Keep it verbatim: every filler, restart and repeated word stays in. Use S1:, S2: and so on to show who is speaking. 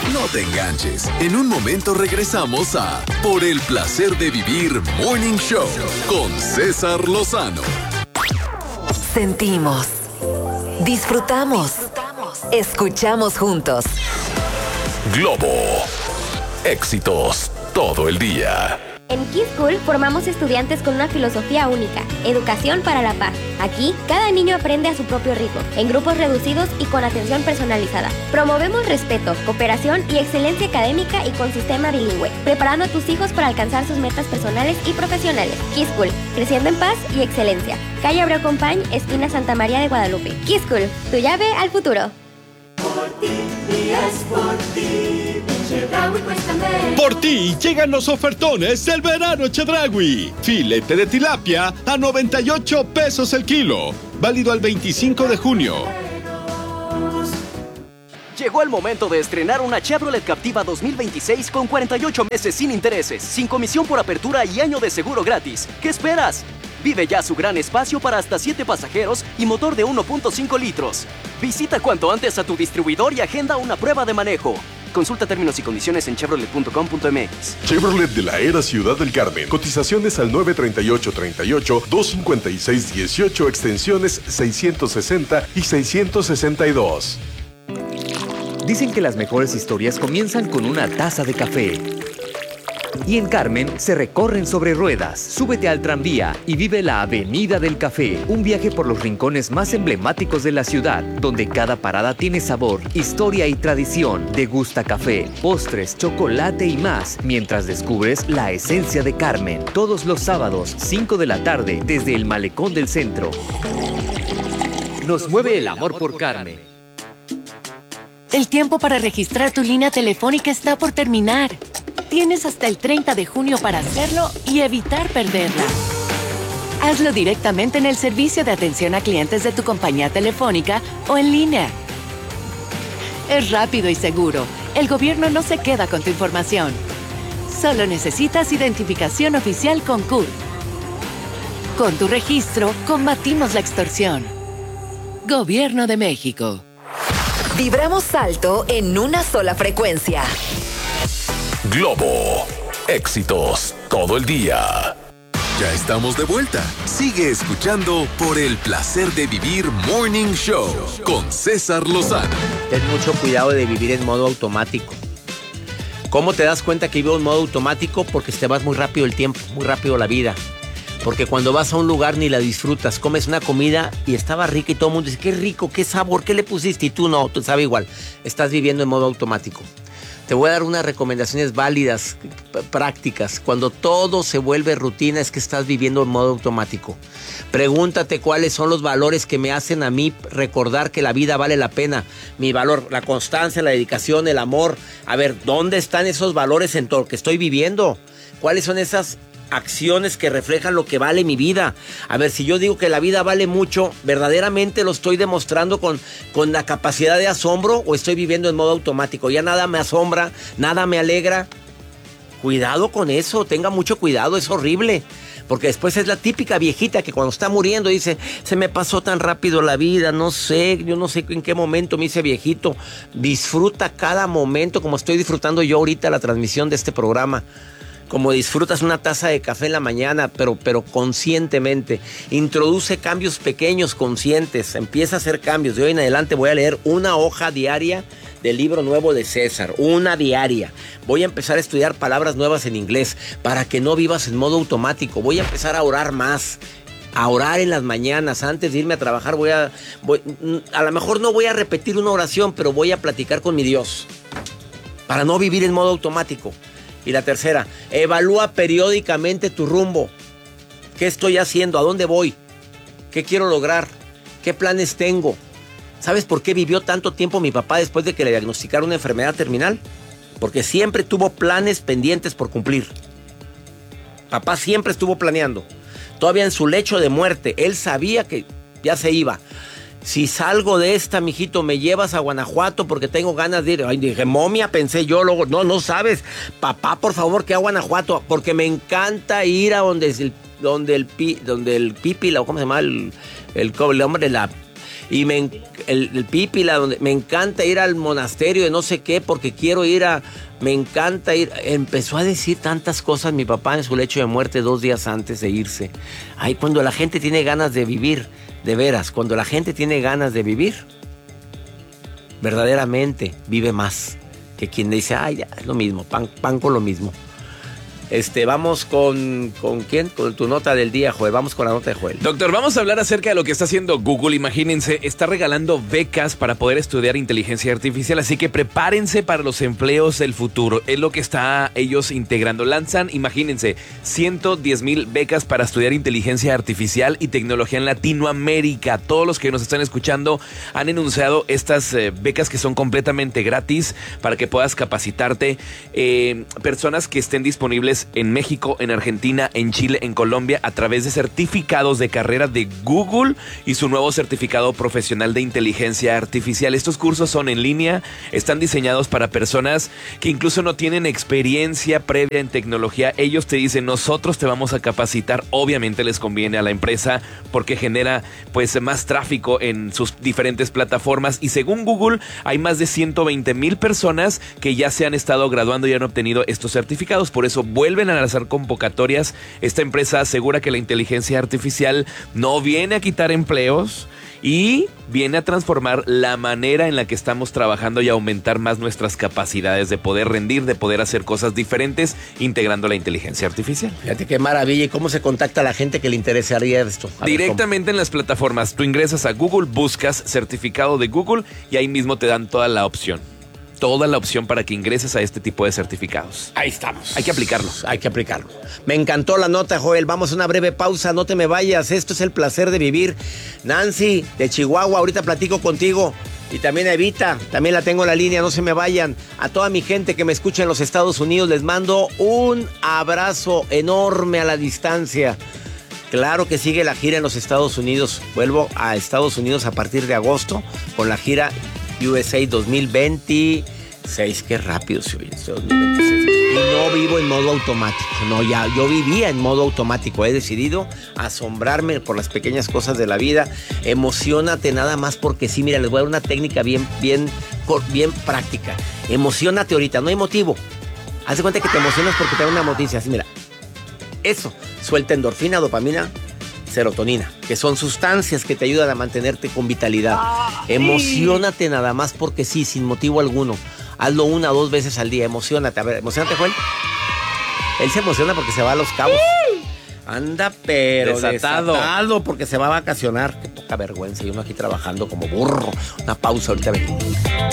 S1: No te enganches. En un momento regresamos a Por el placer de vivir Morning Show con César Lozano.
S2: Sentimos, disfrutamos, escuchamos juntos.
S1: Globo. Éxitos todo el día.
S3: En Kids School formamos estudiantes con una filosofía única, educación para la paz. Aquí, cada niño aprende a su propio ritmo, en grupos reducidos y con atención personalizada. Promovemos respeto, cooperación y excelencia académica y con sistema bilingüe, preparando a tus hijos para alcanzar sus metas personales y profesionales. Kids School, creciendo en paz y excelencia. Calle Abreu Compañ, esquina Santa María de Guadalupe. Kids School, tu llave al futuro.
S4: Por ti, y es por ti. Chedraui cuesta menos.
S5: Por ti llegan los ofertones del verano Chedraui. Filete de tilapia a noventa y ocho pesos el kilo. Válido al veinticinco de junio.
S6: Llegó el momento de estrenar una Chevrolet Captiva dos mil veintiséis con cuarenta y ocho meses sin intereses, sin comisión por apertura y año de seguro gratis. ¿Qué esperas? Vive ya su gran espacio para hasta siete pasajeros y motor de uno punto cinco litros. Visita cuanto antes a tu distribuidor y agenda una prueba de manejo. Consulta términos y condiciones en chevrolet punto com punto m x.
S7: Chevrolet de la era Ciudad del Carmen. Cotizaciones al nueve treinta y ocho treinta y ocho, dos cincuenta y seis dieciocho, extensiones seiscientos sesenta y seiscientos sesenta y dos.
S8: Dicen que las mejores historias comienzan con una taza de café. Y en Carmen se recorren sobre ruedas. Súbete al tranvía y vive la Avenida del Café. Un viaje por los rincones más emblemáticos de la ciudad, donde cada parada tiene sabor, historia y tradición. Degusta café, postres, chocolate y más, mientras descubres la esencia de Carmen. Todos los sábados, cinco de la tarde, desde el Malecón del Centro. Nos mueve el amor por Carmen.
S9: El tiempo para registrar tu línea telefónica está por terminar. Tienes hasta el treinta de junio para hacerlo y evitar perderla. Hazlo directamente en el servicio de atención a clientes de tu compañía telefónica o en línea. Es rápido y seguro. El gobierno no se queda con tu información. Solo necesitas identificación oficial con C U R. Con tu registro, combatimos la extorsión. Gobierno de México.
S2: Vibramos alto en una sola frecuencia.
S1: Globo. Éxitos todo el día. Ya estamos de vuelta. Sigue escuchando Por el placer de vivir Morning Show con César Lozano.
S10: Ten mucho cuidado de vivir en modo automático. ¿Cómo te das cuenta que vivo en modo automático? Porque te vas muy rápido el tiempo, muy rápido la vida. Porque cuando vas a un lugar ni la disfrutas. Comes una comida y estaba rica y todo el mundo dice, qué rico, qué sabor, qué le pusiste. Y tú no, tú sabes igual. Estás viviendo en modo automático. Te voy a dar unas recomendaciones válidas, prácticas. Cuando todo se vuelve rutina es que estás viviendo en modo automático. Pregúntate cuáles son los valores que me hacen a mí recordar que la vida vale la pena. Mi valor, la constancia, la dedicación, el amor. A ver, ¿dónde están esos valores en todo lo que estoy viviendo? ¿Cuáles son esas acciones que reflejan lo que vale mi vida? A ver, si yo digo que la vida vale mucho, ¿verdaderamente lo estoy demostrando con, con la capacidad de asombro o estoy viviendo en modo automático? Ya nada me asombra, nada me alegra. Cuidado con eso, tenga mucho cuidado, es horrible. Porque después es la típica viejita que cuando está muriendo dice, se me pasó tan rápido la vida, no sé, yo no sé en qué momento me hice viejito. Disfruta cada momento como estoy disfrutando yo ahorita la transmisión de este programa. Como disfrutas una taza de café en la mañana, pero, pero conscientemente. Introduce cambios pequeños, conscientes. Empieza a hacer cambios. De hoy en adelante voy a leer una hoja diaria del libro nuevo de César. Una diaria. Voy a empezar a estudiar palabras nuevas en inglés para que no vivas en modo automático. Voy a empezar a orar más. A orar en las mañanas. Antes de irme a trabajar voy a... Voy, a lo mejor no voy a repetir una oración, pero voy a platicar con mi Dios. Para no vivir en modo automático. Y la tercera, evalúa periódicamente tu rumbo. ¿Qué estoy haciendo? ¿A dónde voy? ¿Qué quiero lograr? ¿Qué planes tengo? ¿Sabes por qué vivió tanto tiempo mi papá después de que le diagnosticaron una enfermedad terminal? Porque siempre tuvo planes pendientes por cumplir. Papá siempre estuvo planeando. Todavía en su lecho de muerte, él sabía que ya se iba. Si salgo de esta, mijito, me llevas a Guanajuato porque tengo ganas de ir. Ay, dije, momia, pensé yo, luego, no, no sabes. Papá, por favor, que a Guanajuato, porque me encanta ir a donde el, donde el, pi, donde el pipi, ¿cómo se llama? El, el, el hombre, la, Y me, el, el Pípila, donde me encanta ir al monasterio de no sé qué, porque quiero ir a... Me encanta ir... Empezó a decir tantas cosas mi papá en su lecho de muerte dos días antes de irse. Ay, cuando la gente tiene ganas de vivir, de veras, cuando la gente tiene ganas de vivir, verdaderamente vive más que quien dice, ay, ya, es lo mismo, pan, pan con lo mismo. Este, vamos con, ¿con quién? Con tu nota del día, Joel. Vamos con la nota de Joel.
S11: Doctor, vamos a hablar acerca de lo que está haciendo Google. Imagínense, está regalando becas para poder estudiar inteligencia artificial, así que prepárense para los empleos del futuro. Es lo que está ellos integrando. Lanzan, imagínense, ciento diez mil becas para estudiar inteligencia artificial y tecnología en Latinoamérica. Todos los que nos están escuchando han enunciado estas eh, becas que son completamente gratis para que puedas capacitarte. Eh, personas que estén disponibles en México, en Argentina, en Chile, en Colombia, a través de certificados de carrera de Google y su nuevo certificado profesional de inteligencia artificial. Estos cursos son en línea, están diseñados para personas que incluso no tienen experiencia previa en tecnología. Ellos te dicen, nosotros te vamos a capacitar. Obviamente les conviene a la empresa porque genera pues más tráfico en sus diferentes plataformas. Y según Google, hay más de ciento veinte mil personas que ya se han estado graduando y han obtenido estos certificados. Por eso vuelven a lanzar convocatorias. Esta empresa asegura que la inteligencia artificial no viene a quitar empleos y viene a transformar la manera en la que estamos trabajando y aumentar más nuestras capacidades de poder rendir, de poder hacer cosas diferentes, integrando la inteligencia artificial.
S10: Fíjate qué maravilla. ¿Y cómo se contacta a la gente que le interesaría esto? A
S11: Directamente en las plataformas. Tú ingresas a Google, buscas certificado de Google y ahí mismo te dan toda la opción. Toda la opción para que ingreses a este tipo de certificados.
S10: Ahí estamos.
S11: Hay que aplicarlo.
S10: Hay que aplicarlo. Me encantó la nota, Joel. Vamos a una breve pausa. No te me vayas. Esto es el placer de vivir. Nancy, de Chihuahua, ahorita platico contigo. Y también a Evita, también la tengo en la línea. No se me vayan. A toda mi gente que me escucha en los Estados Unidos, les mando un abrazo enorme a la distancia. Claro que sigue la gira en los Estados Unidos. Vuelvo a Estados Unidos a partir de agosto con la gira U S A dos mil veintiséis, qué rápido se oye, dos mil veintiséis. Y no vivo en modo automático, no, ya, yo vivía en modo automático. He decidido asombrarme por las pequeñas cosas de la vida. Emociónate nada más porque sí, mira, les voy a dar una técnica bien, bien, bien práctica. Emociónate ahorita, no hay motivo. Haz de cuenta que te emocionas porque te da una noticia, así, mira. Eso, suelta endorfina, dopamina, serotonina, que son sustancias que te ayudan a mantenerte con vitalidad. Ah, Emociónate sí. Nada más porque sí, sin motivo alguno. Hazlo una o dos veces al día. Emociónate. A ver, emocionate, Juan. Él se emociona porque se va a Los Cabos. Sí. Anda, pero desatado. desatado porque se va a vacacionar. Qué poca vergüenza. Y uno aquí trabajando como burro. Una pausa, ahorita venimos.